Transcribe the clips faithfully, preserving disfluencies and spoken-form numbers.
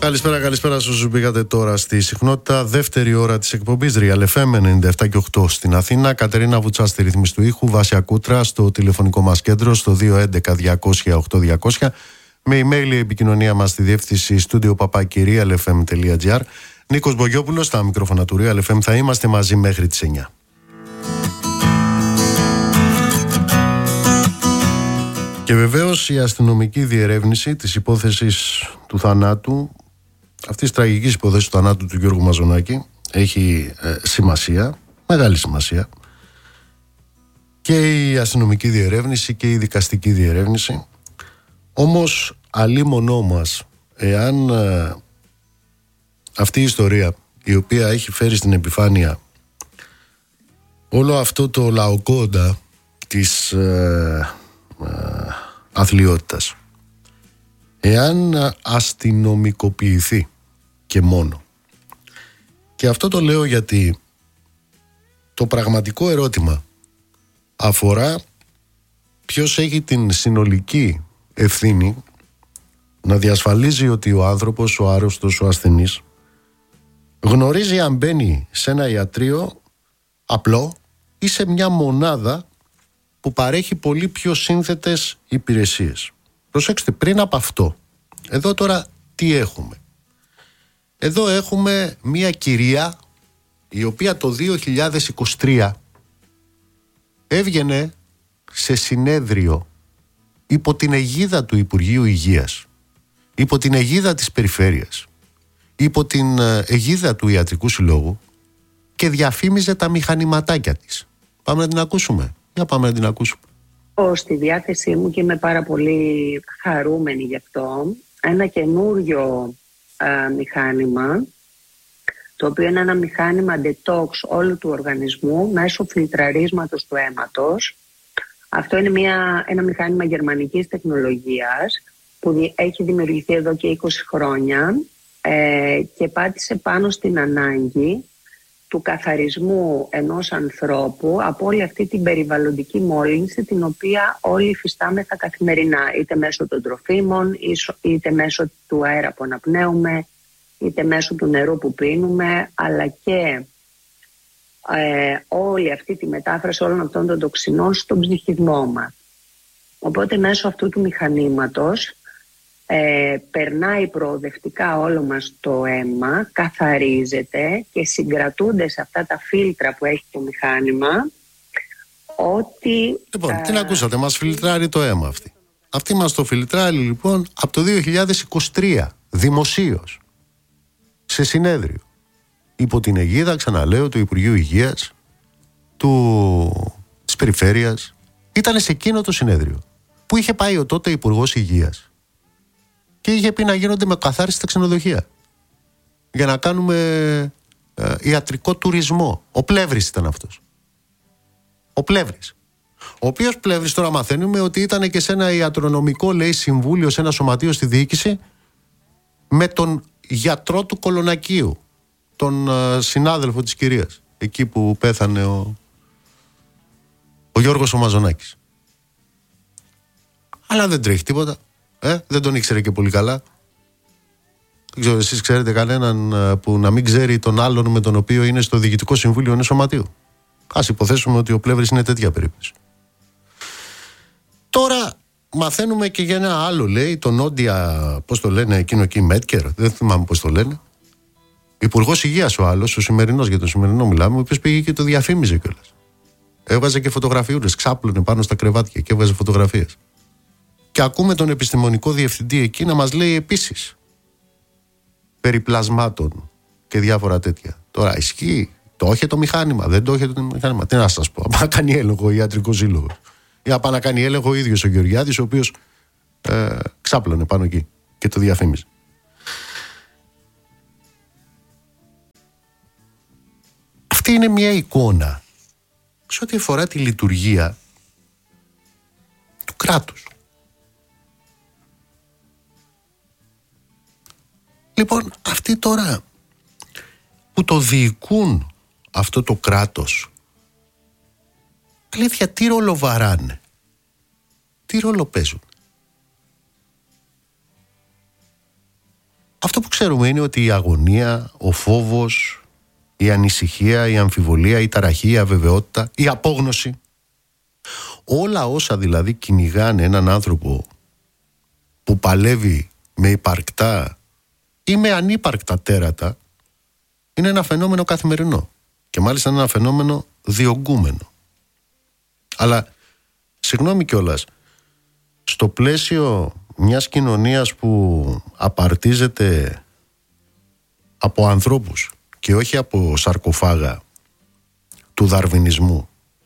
Καλησπέρα, καλησπέρα σε όσους μπήκατε τώρα στη συχνότητα. Δεύτερη ώρα της εκπομπής Real εφ εμ ενενήντα επτά και οκτώ στην Αθήνα. Κατερίνα Βουτσά στη ρύθμιση του ήχου. Βάσια Κούτρα στο τηλεφωνικό μας κέντρο στο δύο έντεκα διακόσια οκτώ διακόσια. Με email η επικοινωνία μας στη διεύθυνση studio παπάκι real f m τελεία g r. Νίκος Μπογιόπουλος στα μικρόφωνα του Real εφ εμ. Θα είμαστε μαζί μέχρι τις εννιά. Και βεβαίως η αστυνομική διερεύνηση της υπόθεσης του θανάτου, αυτής της τραγικής υπόθεσης του θανάτου του Γιώργου Μαζονάκη, έχει ε, σημασία, μεγάλη σημασία. Και η αστυνομική διερεύνηση και η δικαστική διερεύνηση. Όμως αλίμονό μας, εάν ε, αυτή η ιστορία, η οποία έχει φέρει στην επιφάνεια όλο αυτό το λαοκόντα της ε, ε, αθλιότητας, εάν αστυνομικοποιηθεί και μόνο, και αυτό το λέω γιατί το πραγματικό ερώτημα αφορά ποιος έχει την συνολική ευθύνη να διασφαλίζει ότι ο άνθρωπος, ο άρρωστος, ο ασθενής γνωρίζει αν μπαίνει σε ένα ιατρείο απλό ή σε μια μονάδα που παρέχει πολύ πιο σύνθετες υπηρεσίες. Προσέξτε, πριν από αυτό, εδώ τώρα τι έχουμε? Εδώ έχουμε μια κυρία η οποία το δύο χιλιάδες είκοσι τρία έβγαινε σε συνέδριο υπό την αιγίδα του Υπουργείου Υγείας, υπό την αιγίδα της Περιφέρειας, υπό την αιγίδα του Ιατρικού Συλλόγου και διαφήμιζε τα μηχανηματάκια της. Πάμε να την ακούσουμε. Για πάμε να την ακούσουμε. Στη διάθεσή μου και είμαι πάρα πολύ χαρούμενη γι' αυτό, ένα καινούριο α, μηχάνημα, το οποίο είναι ένα μηχάνημα detox όλου του οργανισμού μέσω φιλτραρίσματος του αίματος. Αυτό είναι μια, ένα μηχάνημα γερμανικής τεχνολογίας που δι, έχει δημιουργηθεί εδώ και είκοσι χρόνια ε, και πάτησε πάνω στην ανάγκη του καθαρισμού ενός ανθρώπου από όλη αυτή την περιβαλλοντική μόλυνση την οποία όλοι υφιστάμεθα καθημερινά, είτε μέσω των τροφίμων, είτε μέσω του αέρα που αναπνέουμε, είτε μέσω του νερού που πίνουμε, αλλά και ε, όλη αυτή τη μετάφραση όλων αυτών των τοξινών στον ψυχισμό μας. Οπότε μέσω αυτού του μηχανήματος Ε, περνάει προοδευτικά όλο μας το αίμα, καθαρίζεται και συγκρατούνται σε αυτά τα φίλτρα που έχει το μηχάνημα ότι... Λοιπόν, α... τι να ακούσατε, μας φιλτράρει το αίμα αυτή. Αυτή μας το φιλτράρει λοιπόν από το δύο χιλιάδες είκοσι τρία, δημοσίως, σε συνέδριο, υπό την αιγίδα, ξαναλέω, του Υπουργείου Υγείας, του... της Περιφέρειας. Ήταν σε εκείνο το συνέδριο που είχε πάει ο τότε Υπουργός Υγείας και είχε πει να γίνονται με καθάριση στα ξενοδοχεία για να κάνουμε ε, ιατρικό τουρισμό. Ο Πλεύρης ήταν αυτός. Ο Πλεύρης. Ο οποίος Πλεύρης τώρα μαθαίνουμε ότι ήταν και σε ένα ιατρονομικό, λέει, συμβούλιο, σε ένα σωματείο στη διοίκηση με τον γιατρό του Κολονακίου, τον ε, συνάδελφο της κυρίας, εκεί που πέθανε ο, ο Γιώργος ο Μαζονάκης. Αλλά δεν τρέχει τίποτα. Ε, δεν τον ήξερε και πολύ καλά. Δεν ξέρω, εσείς ξέρετε κανέναν που να μην ξέρει τον άλλον με τον οποίο είναι στο διοικητικό συμβούλιο ενός σωματείου? Ας υποθέσουμε ότι ο Πλεύρης είναι τέτοια περίπτωση. Τώρα μαθαίνουμε και για ένα άλλο, λέει, τον Νόντια, πώς το λένε εκείνο εκεί, Μέτκερ, δεν θυμάμαι πώς το λένε. Υπουργός Υγείας ο άλλος, ο σημερινός, για τον σημερινό μιλάμε, ο οποίος πήγε και το διαφήμιζε κιόλας. Έβγαζε και φωτογραφιούρες, ξάπλωνε πάνω στα κρεβάτια και έβγαζε φωτογραφίες. Και ακούμε τον επιστημονικό διευθυντή εκεί να μας λέει επίσης περί πλασμάτων και διάφορα τέτοια. Τώρα ισχύει, το είχε το μηχάνημα, δεν το είχε το μηχάνημα. Τι να σας πω, να κάνει έλεγχο ο Ιατρικός Σύλλογος. Ή να να κάνει έλεγχο ο ίδιος ο Γεωργιάδης, ο οποίος ε, ξάπλωνε πάνω εκεί και το διαφήμιζε. Αυτή είναι μια εικόνα σε ό,τι αφορά τη λειτουργία του κράτους. Λοιπόν, αυτοί τώρα που το διοικούν αυτό το κράτος, αλήθεια, τι ρόλο βαράνε, τι ρόλο παίζουν? Αυτό που ξέρουμε είναι ότι η αγωνία, ο φόβος, η ανησυχία, η αμφιβολία, η ταραχή, η αβεβαιότητα, η απόγνωση, όλα όσα δηλαδή κυνηγάνε έναν άνθρωπο που παλεύει με υπαρκτά ή με ανύπαρκτα τέρατα, είναι ένα φαινόμενο καθημερινό και μάλιστα ένα φαινόμενο διωγγούμενο. Αλλά, συγγνώμη κιόλας, στο πλαίσιο μιας κοινωνίας που απαρτίζεται από ανθρώπους και όχι από σαρκοφάγα του δαρβινισμού,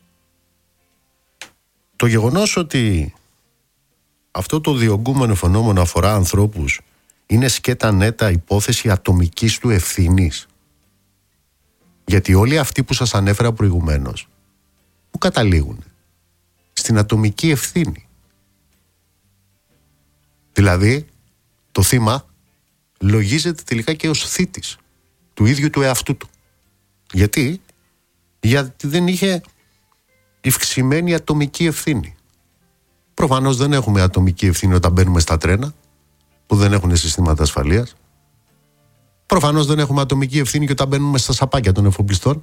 το γεγονός ότι αυτό το διωγγούμενο φαινόμενο αφορά ανθρώπους είναι σκέτα νέτα υπόθεση ατομικής του ευθύνης. Γιατί όλοι αυτοί που σας ανέφερα προηγουμένως, που καταλήγουν? Στην ατομική ευθύνη. Δηλαδή, το θύμα λογίζεται τελικά και ως θήτης του ίδιου του εαυτού του. Γιατί? Γιατί δεν είχε ευξημένη ατομική ευθύνη. Προφανώς δεν έχουμε ατομική ευθύνη όταν μπαίνουμε στα τρένα που δεν έχουν συστήματα ασφαλείας. Προφανώς δεν έχουμε ατομική ευθύνη και όταν μπαίνουμε στα σαπάκια των εφοπλιστών.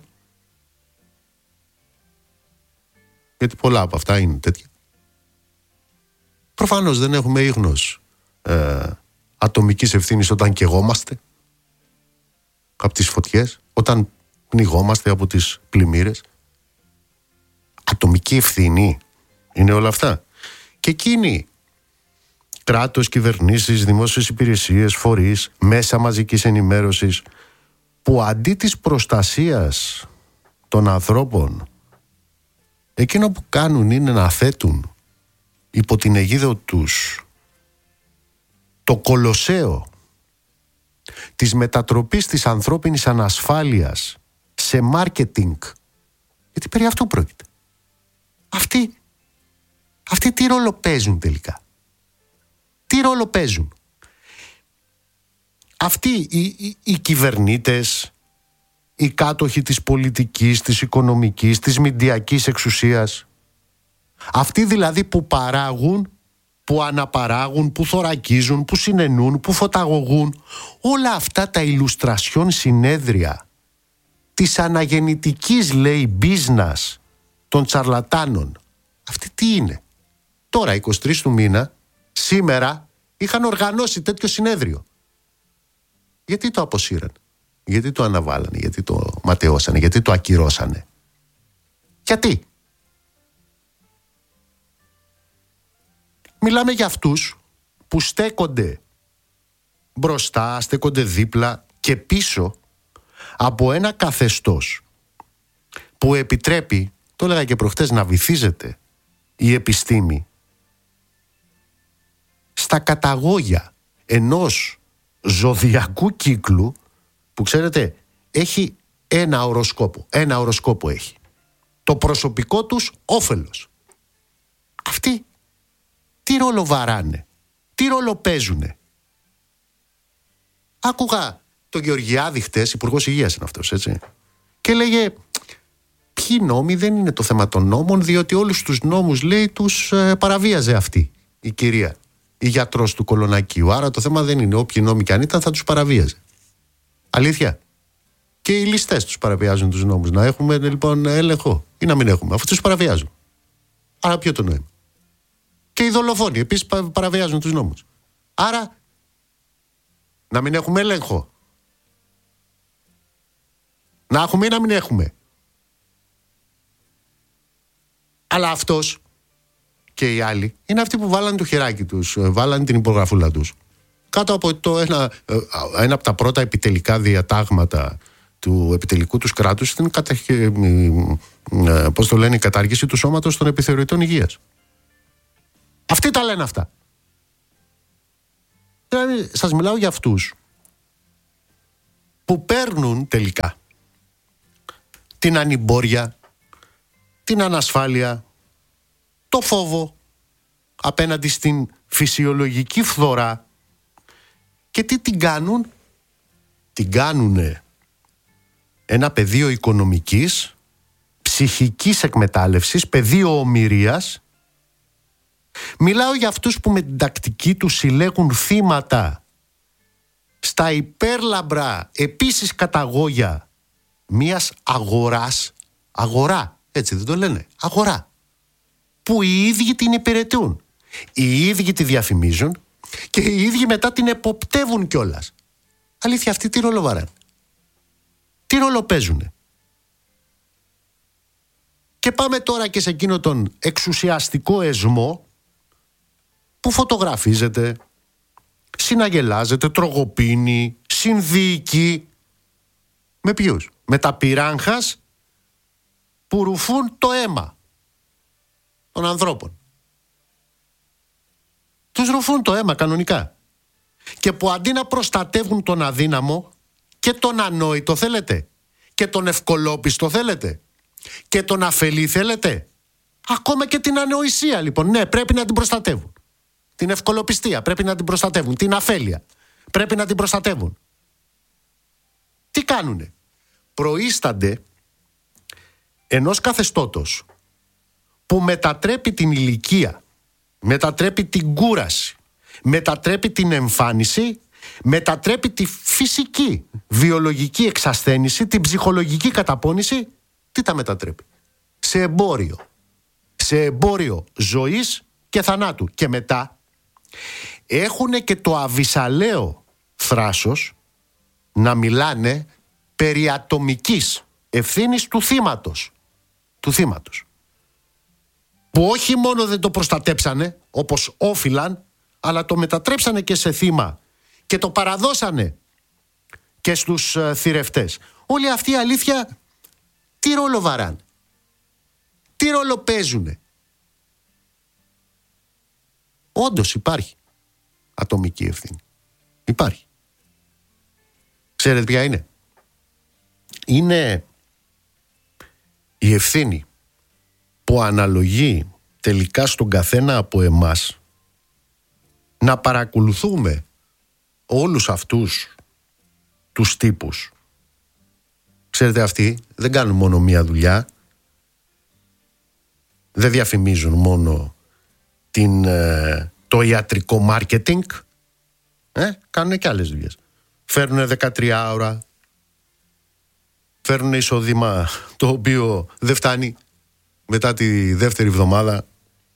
Γιατί πολλά από αυτά είναι τέτοια. Προφανώς δεν έχουμε ίγνος ε, ατομικής ευθύνης όταν καιγόμαστε από τις φωτιές, όταν πνιγόμαστε από τις πλημμύρες. Ατομική ευθύνη είναι όλα αυτά. Και εκείνοι, κράτος, κυβερνήσεις, δημόσιες υπηρεσίες, φορείς, μέσα μαζικής ενημέρωσης, που αντί της προστασίας των ανθρώπων, εκείνο που κάνουν είναι να θέτουν υπό την αιγίδα τους το κολοσσέο της μετατροπής της ανθρώπινης ανασφάλειας σε μάρκετινγκ. Γιατί περί αυτού πρόκειται. Αυτοί, αυτοί τι ρόλο παίζουν τελικά? Τι ρόλο παίζουν? Αυτοί οι, οι, οι κυβερνήτες, οι κάτοχοι της πολιτικής, της οικονομικής, της μηντιακής εξουσίας, αυτοί δηλαδή που παράγουν, που αναπαράγουν, που θωρακίζουν, που συνενούν, που φωταγωγούν, όλα αυτά τα ηλουστρασιόν συνέδρια της αναγεννητικής, λέει, business των τσαρλατάνων, αυτοί τι είναι? Τώρα είκοσι τρεις του μήνα, σήμερα, είχαν οργανώσει τέτοιο συνέδριο. Γιατί το αποσύραν? Γιατί το αναβάλανε? Γιατί το ματαιώσανε? Γιατί το ακυρώσανε? Γιατί? Μιλάμε για αυτούς που στέκονται μπροστά, στέκονται δίπλα και πίσω από ένα καθεστώς που επιτρέπει, το έλεγα και προχτές, να βυθίζεται η επιστήμη στα καταγόγια ενός ζωδιακού κύκλου που, ξέρετε, έχει ένα οροσκόπο. Ένα οροσκόπο έχει. Το προσωπικό τους όφελος. Αυτοί τι ρόλο βαράνε? Τι ρόλο παίζουνε? Άκουγα τον Γεωργιάδη χτες, υπουργός υγείας είναι αυτός, έτσι, και λέγε ποιοι νόμοι? Δεν είναι το θέμα των νόμων, διότι όλους τους νόμους, λέει, τους ε, παραβίαζε αυτή η κυρία, η γιατρός του Κολονακίου. Άρα το θέμα δεν είναι, όποιοι νόμοι κι αν ήταν θα τους παραβίαζε. Αλήθεια? Και οι ληστές τους παραβιάζουν τους νόμους. Να έχουμε λοιπόν έλεγχο ή να μην έχουμε, αφού τους παραβιάζουν. Άρα ποιο το νόημα? Και οι δολοφόνοι επίσης παραβιάζουν τους νόμους. Άρα να μην έχουμε έλεγχο? Να έχουμε ή να μην έχουμε? Αλλά αυτός και οι άλλοι είναι αυτοί που βάλανε το χεράκι τους, βάλανε την υπογραφούλα τους κάτω από το ένα, ένα από τα πρώτα επιτελικά διατάγματα του επιτελικού τους κράτους, στην κατα... πώς το λένε, η κατάργηση του σώματος των επιθεωρητών υγείας. Αυτοί τα λένε αυτά. Δηλαδή, σας μιλάω για αυτούς που παίρνουν τελικά την ανημπόρια, την ανασφάλεια, το φόβο απέναντι στην φυσιολογική φθορά και τι την κάνουν? Την κάνουνε ένα πεδίο οικονομικής, ψυχικής εκμετάλλευσης, πεδίο ομηρίας. Μιλάω για αυτούς που με την τακτική τους συλλέγουν θύματα στα υπέρλαμπρα επίσης καταγόγια μιας αγοράς, αγορά, έτσι δεν το λένε, αγορά, που οι ίδιοι την υπηρετούν, οι ίδιοι τη διαφημίζουν και οι ίδιοι μετά την εποπτεύουν κιόλας. Αλήθεια, αυτοί τι ρόλο βαράνε, τι ρόλο παίζουνε? Και πάμε τώρα και σε εκείνο τον εξουσιαστικό εσμό που φωτογραφίζεται, συναγελάζεται, τρογοπίνει, συνδιοικεί. Με ποιους? Με τα πυράγχας που ρουφούν το αίμα των ανθρώπων. Τους ρουφούν το αίμα κανονικά. Και που αντί να προστατεύουν τον αδύναμο και τον ανόητο θέλετε, και τον ευκολόπιστο θέλετε, και τον αφελή θέλετε, ακόμα και την ανοησία λοιπόν, ναι, πρέπει να την προστατεύουν. Την ευκολοπιστία πρέπει να την προστατεύουν, την αφέλεια πρέπει να την προστατεύουν. Τι κάνουνε? Προείστανται ενός καθεστώτος που μετατρέπει την ηλικία, μετατρέπει την κούραση, μετατρέπει την εμφάνιση, μετατρέπει τη φυσική, βιολογική εξασθένηση, την ψυχολογική καταπώνηση. Τι τα μετατρέπει? Σε εμπόριο. Σε εμπόριο ζωής και θανάτου. Και μετά έχουνε και το αβυσαλαίο θράσος να μιλάνε περί ατομικής ευθύνης του θύματος. Του θύματος. Που όχι μόνο δεν το προστατέψανε όπως όφιλαν, αλλά το μετατρέψανε και σε θύμα και το παραδώσανε και στους uh, θηρευτές. Όλη αυτή η αλήθεια τι ρόλο βαράνε? Τι ρόλο παίζουνε? Όντως υπάρχει ατομική ευθύνη. Υπάρχει. Ξέρετε ποια είναι? Είναι η ευθύνη που αναλογεί τελικά στον καθένα από εμάς να παρακολουθούμε όλους αυτούς τους τύπους. Ξέρετε, αυτοί δεν κάνουν μόνο μία δουλειά, δεν διαφημίζουν μόνο την, το ιατρικό μάρκετινγκ, ε, κάνουν και άλλες δουλειές. Φέρνουν δεκατρία ώρα, φέρνουν εισόδημα το οποίο δεν φτάνει μετά τη δεύτερη εβδομάδα,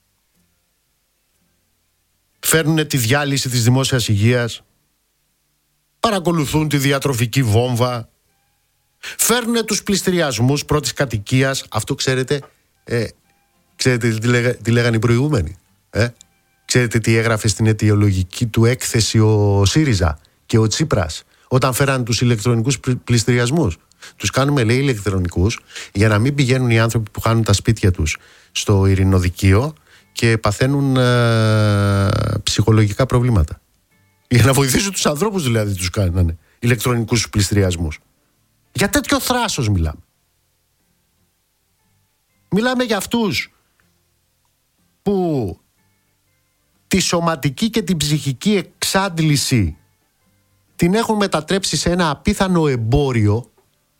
φέρνουν τη διάλυση της δημόσιας υγείας, παρακολουθούν τη διατροφική βόμβα, φέρνουν τους πληστηριασμούς πρώτης κατοικίας. Αυτό ξέρετε, ε, ξέρετε τι, λέγα, τι λέγανε οι προηγούμενοι, ε? Ξέρετε τι έγραφε στην αιτιολογική του έκθεση ο ΣΥΡΙΖΑ και ο Τσίπρας όταν φέραν τους ηλεκτρονικούς πληστηριασμούς? Τους κάνουμε, λέει, ηλεκτρονικούς για να μην πηγαίνουν οι άνθρωποι που χάνουν τα σπίτια τους στο ειρηνοδικείο και παθαίνουν ε, ψυχολογικά προβλήματα. Για να βοηθήσουν τους ανθρώπους δηλαδή τους κάνανε ηλεκτρονικούς πληστηριασμούς. Για τέτοιο θράσος μιλάμε. Μιλάμε για αυτούς που τη σωματική και την ψυχική εξάντληση την έχουν μετατρέψει σε ένα απίθανο εμπόριο.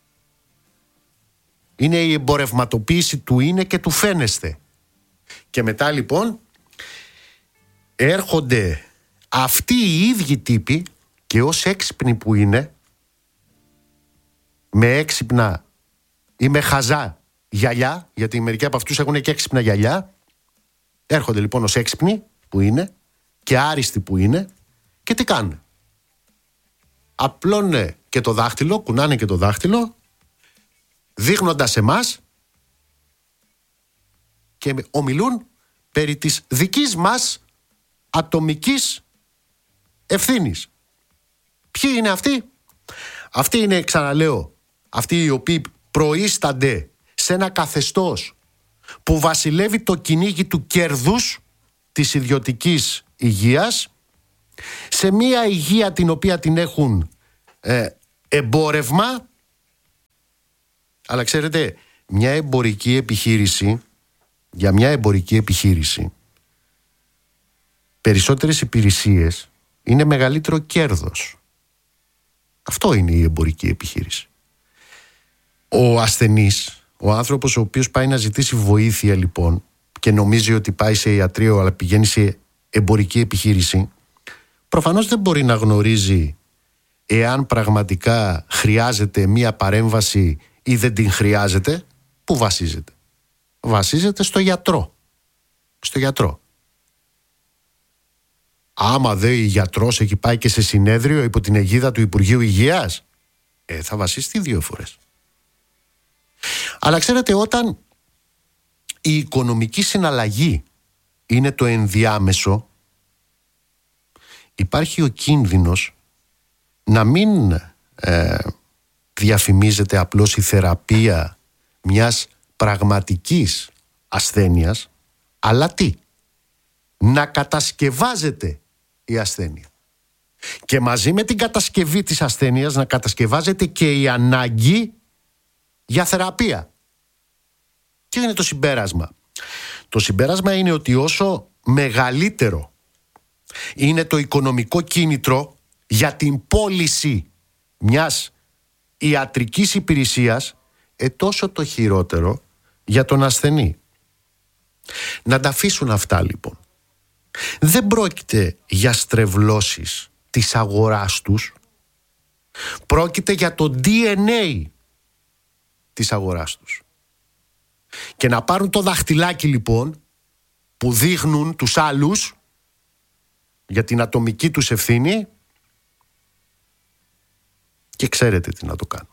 Είναι η εμπορευματοποίηση του είναι και του φαίνεστε. Και μετά λοιπόν έρχονται αυτοί οι ίδιοι τύποι και ως έξυπνοι που είναι, με έξυπνα ή με χαζά γυαλιά, γιατί μερικοί από αυτούς έχουν και έξυπνα γυαλιά, έρχονται λοιπόν ως έξυπνοι που είναι και άριστοι που είναι και τι κάνουν? Απλώνε και το δάχτυλο, κουνάνε και το δάχτυλο, δείχνοντας εμάς και ομιλούν περί της δικής μας ατομικής ευθύνης. Ποιοι είναι αυτοί? Αυτοί είναι, ξαναλέω, αυτοί οι οποίοι προείστανται σε ένα καθεστώς που βασιλεύει το κυνήγι του κέρδους της ιδιωτικής υγείας, σε μια υγεία την οποία την έχουν ε, εμπόρευμα. Αλλά ξέρετε, μια εμπορική επιχείρηση, για μια εμπορική επιχείρηση, περισσότερες υπηρεσίες είναι μεγαλύτερο κέρδος. Αυτό είναι η εμπορική επιχείρηση. Ο ασθενής, ο άνθρωπος ο οποίος πάει να ζητήσει βοήθεια λοιπόν και νομίζει ότι πάει σε ιατρείο αλλά πηγαίνει σε εμπορική επιχείρηση, προφανώς δεν μπορεί να γνωρίζει εάν πραγματικά χρειάζεται μία παρέμβαση ή δεν την χρειάζεται, πού βασίζεται? Βασίζεται στο γιατρό. Στο γιατρό. Άμα δε η γιατρός έχει πάει και σε συνέδριο υπό την αιγίδα του Υπουργείου Υγείας, ε, θα βασιστεί δύο φορές. Αλλά ξέρετε, όταν η οικονομική συναλλαγή είναι το ενδιάμεσο, υπάρχει ο κίνδυνος να μην ε, διαφημίζεται απλώς η θεραπεία μιας πραγματικής ασθένειας, αλλά τι? Να κατασκευάζεται η ασθένεια. Και μαζί με την κατασκευή της ασθένειας να κατασκευάζεται και η ανάγκη για θεραπεία. Τι είναι το συμπέρασμα? Το συμπέρασμα είναι ότι όσο μεγαλύτερο είναι το οικονομικό κίνητρο για την πώληση μιας ιατρικής υπηρεσίας, ε, τόσο το χειρότερο για τον ασθενή. Να τα αφήσουν αυτά λοιπόν. Δεν πρόκειται για στρεβλώσεις της αγοράς τους. Πρόκειται για το ντι εν έι της αγοράς τους. Και να πάρουν το δαχτυλάκι λοιπόν που δείχνουν τους άλλους για την ατομική τους ευθύνη και ξέρετε τι να το κάνουν.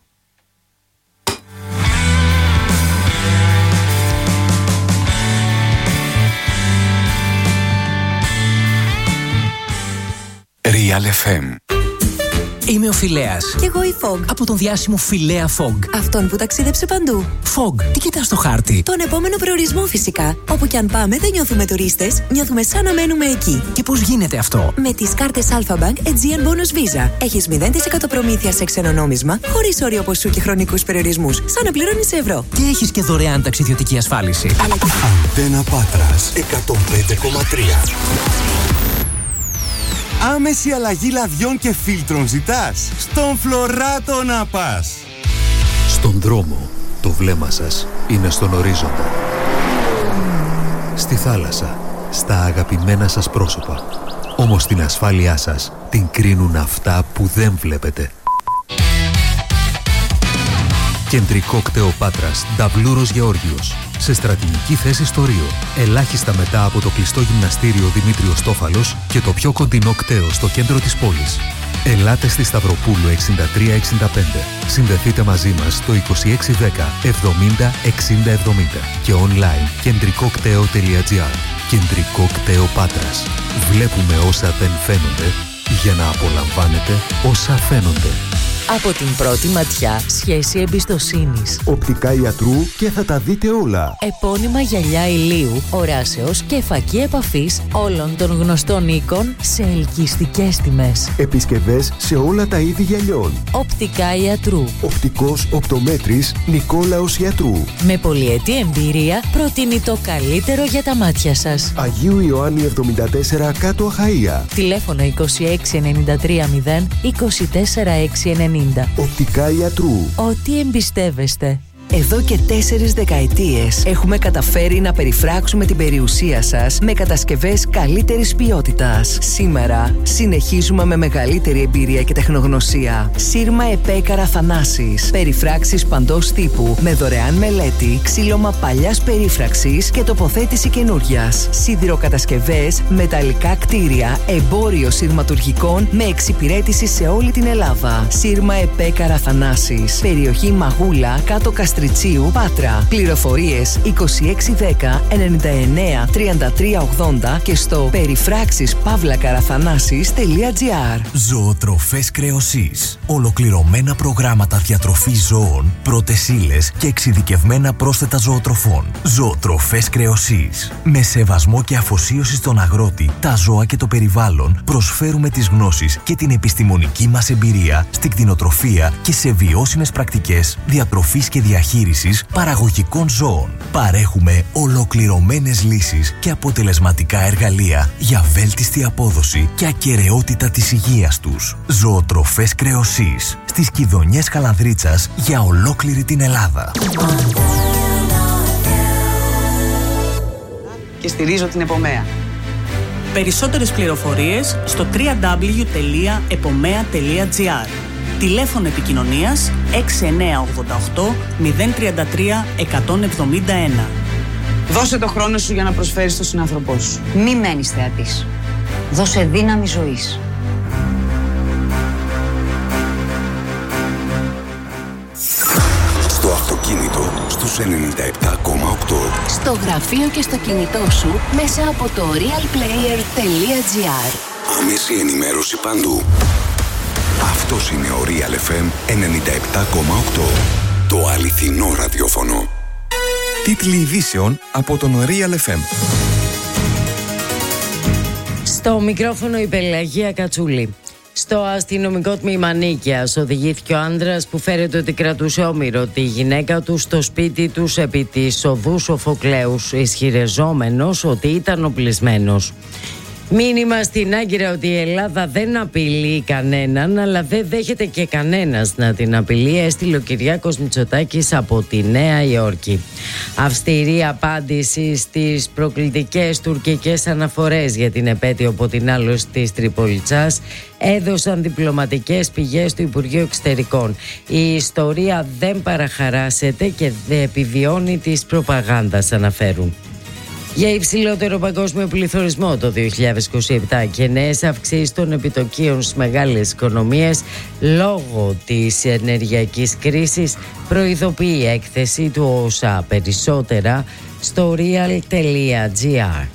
Real εφ εμ. Είμαι ο Φιλέας. Κι εγώ η Fog. Από τον διάσημο Φιλέα Fog. Αυτόν που ταξίδεψε παντού. Fog, τι κοιτάς στο χάρτη? Τον επόμενο προορισμό φυσικά. Όπου κι αν πάμε δεν νιώθουμε τουρίστες, νιώθουμε σαν να μένουμε εκεί. Και πώς γίνεται αυτό? Με τις κάρτες Alpha Bank Aegean Bonus Visa. Έχεις μηδέν τοις εκατό προμήθεια σε ξένο νόμισμα, χωρίς όριο ποσού και χρονικούς περιορισμούς. Σαν να πληρώνεις ευρώ. Και έχεις και δωρεάν ταξιδιωτική ασφάλιση. Αλλά και... Αντένα Πάτρας εκατόν πέντε κόμμα τρία. Άμεση αλλαγή λαδιών και φίλτρων ζητάς? Στον Φλωράτο να πας. Στον δρόμο το βλέμμα σας είναι στον ορίζοντα. Στη θάλασσα, στα αγαπημένα σας πρόσωπα. Όμως την ασφάλειά σας την κρίνουν αυτά που δεν βλέπετε. Κεντρικό κτέο Πάτρας, Νταβλούρος Γεώργιος. Σε στρατηγική θέση στο Ρίο. Ελάχιστα μετά από το κλειστό γυμναστήριο Δημήτριος Τόφαλος και το πιο κοντινό κτέο στο κέντρο της πόλης. Ελάτε στη Σταυροπούλου εξήντα τρία εξήντα πέντε. Συνδεθείτε μαζί μας στο είκοσι έξι δέκα εβδομήντα εξήντα εβδομήντα και online κεντρικοκτέο τελεία τζι άρ. Κεντρικό κτέο Πάτρας. Βλέπουμε όσα δεν φαίνονται για να απολαμβάνετε όσα φαίνονται. Από την πρώτη ματιά, σχέση εμπιστοσύνης. Οπτικά ιατρού και θα τα δείτε όλα. Επώνυμα γυαλιά ηλίου, οράσεως και φακή επαφής όλων των γνωστών οίκων σε ελκυστικές τιμές. Επισκευές σε όλα τα είδη γυαλιών. Οπτικά ιατρού. Οπτικός οπτομέτρης Νικόλαος Ιατρού. Με πολυετή εμπειρία προτείνει το καλύτερο για τα μάτια σας. Αγίου Ιωάννη εβδομήντα τέσσερα κάτω Αχαΐα. Τηλέφωνο είκοσι έξι ενενήντα τρία μηδέν είκοσι τέσσερα έξι ενενήντα. Οπτικά Ιατρού. Ό,τι εμπιστεύεστε. Εδώ και τέσσερις δεκαετίες έχουμε καταφέρει να περιφράξουμε την περιουσία σας με κατασκευές καλύτερης ποιότητας. Σήμερα συνεχίζουμε με μεγαλύτερη εμπειρία και τεχνογνωσία. Σύρμα Επέκαρα Θανάσης. Περιφράξεις παντός τύπου με δωρεάν μελέτη, ξύλωμα παλιάς περίφραξης και τοποθέτηση καινούριας. Σιδηροκατασκευές, μεταλλικά κτίρια, εμπόριο σειρματουργικών με εξυπηρέτηση σε όλη την Ελλάδα. Σύρμα Επέκαρα Θανάσης. Περιοχή Μαγούλα, κάτω Καστριτσίου, Πάτρα. Πληροφορίες είκοσι έξι δέκα ενενήντα εννέα τριάντα τρία ογδόντα και στο περιφράξεις παύλα καραθανάσης τελεία τζι άρ. Ζωοτροφές Κρεοσής. Ολοκληρωμένα προγράμματα διατροφής ζώων, πρώτες ύλες και εξειδικευμένα πρόσθετα ζωοτροφών. Ζωοτροφές Κρεοσής. Με σεβασμό και αφοσίωση στον αγρότη, τα ζώα και το περιβάλλον, προσφέρουμε τις γνώσεις και την επιστημονική μας εμπειρία στην κτηνοτροφία και σε βιώσιμες πρακτικές διατροφής και διαχείρισης παραγωγικών ζώων. Παρέχουμε ολοκληρωμένες λύσεις και αποτελεσματικά εργαλεία για βέλτιστη απόδοση και ακεραιότητα της υγείας τους. Ζωοτροφές Κρεοσής. Στις Κιδωνιές Καλανδρίτσας για ολόκληρη την Ελλάδα. Και στηρίζω την Επομέα. Περισσότερες πληροφορίες στο double-u double-u double-u τελεία επομέα τελεία τζι άρ. Τηλέφωνο επικοινωνίας έξι εννιά οκτώ οκτώ μηδέν τρία τρία εκατόν εβδομήντα ένα. Δώσε το χρόνο σου για να προσφέρεις στον συνάνθρωπό σου. Μη μένεις θεατής. Δώσε δύναμη ζωής. Στο αυτοκίνητο στους ενενήντα επτά κόμμα οκτώ. Στο γραφείο και στο κινητό σου μέσα από το realplayer τελεία gr. Άμεση ενημέρωση παντού. Αυτός είναι ο Real εφ εμ ενενήντα επτά κόμμα οκτώ. Το αληθινό ραδιόφωνο. Τίτλοι ειδήσεων από τον Real εφ εμ. Στο μικρόφωνο η Πελαγία Κατσούλη. Στο αστυνομικό τμήμα Νίκαιας οδηγήθηκε ο άνδρας που φέρεται ότι κρατούσε όμηρο τη γυναίκα του στο σπίτι τους επί της οδού Σοφοκλέους, ισχυριζόμενος ότι ήταν οπλισμένος. Μήνυμα στην Άγκυρα ότι η Ελλάδα δεν απειλεί κανέναν, αλλά δεν δέχεται και κανένας να την απειλεί, έστειλε ο Κυριάκος Μητσοτάκης από τη Νέα Υόρκη. Αυστηρή απάντηση στις προκλητικές τουρκικές αναφορές για την επέτειο αποτινάλωσης της Τριπολιτσάς έδωσαν διπλωματικές πηγές του Υπουργείου Εξωτερικών. Η ιστορία δεν παραχαράσεται και δεν επιβιώνει της προπαγάνδας, αναφέρουν. Για υψηλότερο παγκόσμιο πληθωρισμό το δύο χιλιάδες είκοσι επτά και νέες αυξήσεις των επιτοκίων στις μεγάλες οικονομίες λόγω της ενεργειακής κρίσης, προειδοποιεί η έκθεση του ΟΣΑ. Περισσότερα στο real τελεία gr.